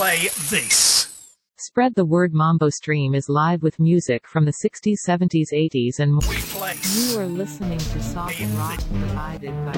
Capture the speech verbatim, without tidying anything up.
play this. Spread the word. Mambo Stream is live with music from the sixties, seventies, eighties and more. We place. You are listening to Soft Rock provided by